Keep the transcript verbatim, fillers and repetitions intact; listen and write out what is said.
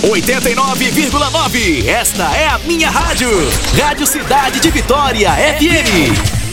oitenta e nove vírgula nove. Esta é a minha rádio. Rádio Cidade de Vitória F M.